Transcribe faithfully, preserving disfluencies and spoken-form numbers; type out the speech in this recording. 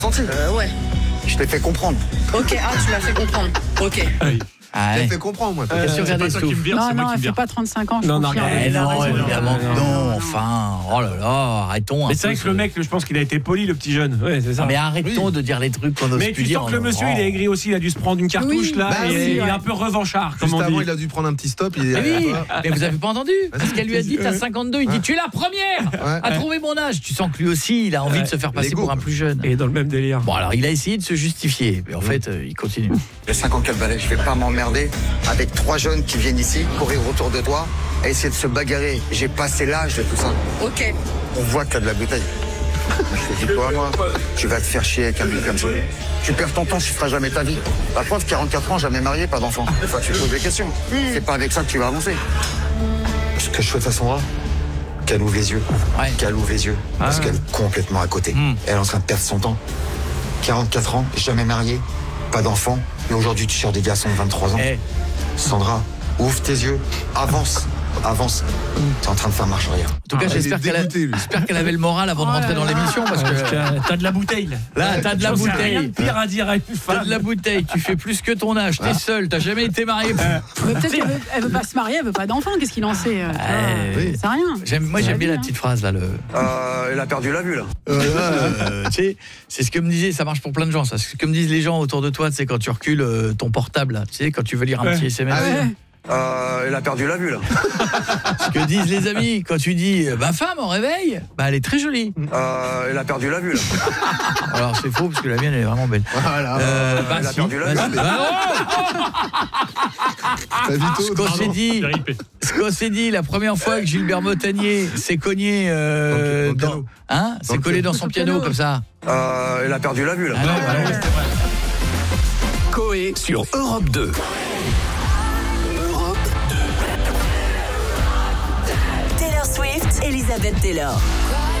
Senti. Euh, ouais. Je t'ai fait comprendre. Ok, ah, tu m'as fait comprendre. Ok. Oui. Ah, Je t'ai ouais. fait comprendre, moi. Qu'est-ce que tu C'est regardes, pas toi qui me Stouff? vire, Non, c'est moi non, qui elle me fait vire. pas trente-cinq ans, je Non, non, confirme. regarde, Eh Il a non, raison. évidemment que Non, non, non. enfin, oh là là, arrêtons. un Mais c'est peu vrai que ce- le mec, je pense qu'il a été poli, le petit jeune. Ouais, c'est ça. Non, mais arrêtons Oui. de dire les trucs qu'on n'ose Mais plus tu dire. sens que le en- monsieur, il est aigri aussi, il a dû se prendre une cartouche Oui. là, Bah et oui, il est ouais. un peu revanchard, comme Juste on avant, dit. il a dû prendre un petit stop. Il est... Ah oui, mais vous avez pas entendu? C'est ce qu'elle lui a dit, t'as cinquante-deux. Il dit, tu es la première Ouais. à trouver mon âge. Tu sens que lui aussi, il a envie Ouais. de se faire passer L'ego, pour un quoi. plus jeune. Et dans le même délire. Bon, alors il a essayé de se justifier, mais en fait, euh, il continue. J'ai cinquante-quatre balais, je vais pas m'emmerder avec trois jeunes qui viennent ici, courir autour de toi, à essayer de se bagarrer. J'ai passé l'âge de tout ça. Ok. On voit que t'as de la bouteille. Je te dis quoi, moi? Tu vas te faire chier avec un mec comme ça. Tu perds ton temps, tu feras jamais ta vie. La preuve, quarante-quatre ans, jamais marié, pas d'enfant. Enfin, tu te poses des questions. C'est pas avec ça que tu vas avancer. Ce que je souhaite à Sandra, qu'elle ouvre les yeux. Ouais. Qu'elle ouvre les yeux. Parce Ah. qu'elle est complètement à côté. Mm. Elle est en train de perdre son temps. quarante-quatre ans, jamais marié, pas d'enfant. Et aujourd'hui, tu cherches des garçons de vingt-trois ans. Eh, Sandra, ouvre tes yeux, avance, avance. T'es en train de faire marche arrière. en tout cas, Ah, il j'espère est qu'elle a- dégoûté, lui. j'espère qu'elle avait le moral avant de Oh là rentrer dans là. l'émission parce Parce que que t'as de la bouteille là. là, t'as de la Je pense qu'il y a rien de bouteille. pire à dire à une T'as femme. de la bouteille, tu fais plus que ton âge, t'es seul, t'as jamais été marié. Mais peut-être qu'elle veut, elle veut pas se marier, elle veut pas d'enfant, qu'est-ce qu'il en sait euh, tu vois, Euh, euh, C'est rien. J'aime, moi j'aime bien la petite phrase là. Le... Euh, elle a perdu la vue, là. Euh, tu sais, c'est ce que me disait, ça marche pour plein de gens, ça. C'est ce que me disent les gens autour de toi, tu sais, quand tu recules euh, ton portable, là, tu sais, quand tu veux lire un Ouais. petit S M S. Ah oui. Ouais. Euh, elle a perdu la vue, là. Ce que disent les amis, quand tu dis ma femme en réveil, bah elle est très jolie. Euh, elle a perdu la vue, là. Alors c'est faux parce que la mienne elle est vraiment belle. Voilà. Euh, bah elle a si, perdu la bah, vue. si. Bah, T'as vu Ce qu'on s'est dit, ce qu'on s'est dit la première fois que Gilbert Montagnier s'est cogné euh, Dans le- dans le dans, piano. hein, s'est le collé piano. dans son piano comme ça. Euh, elle a perdu la vue, là. Ah ouais, bah ouais. Coé sur Europe deux. Taylor Swift, Elizabeth Taylor.